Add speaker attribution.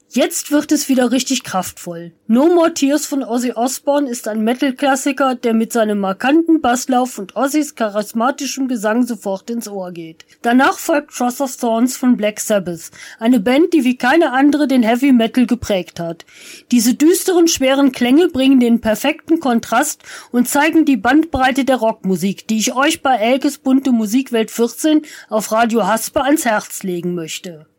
Speaker 1: Jetzt wird es wieder richtig kraftvoll. No More Tears von Ozzy Osbourne ist ein Metal-Klassiker, der mit seinem markanten Basslauf und Ozzys charismatischem Gesang sofort ins Ohr geht. Danach folgt Cross of Thorns von Black Sabbath, eine Band, die wie keine andere den Heavy Metal geprägt hat. Diese düsteren, schweren Klänge bringen den perfekten Kontrast und zeigen die Bandbreite der Rockmusik, die ich euch bei Elkes bunte Musikwelt 14 auf Radio Haspe ans Herz legen möchte.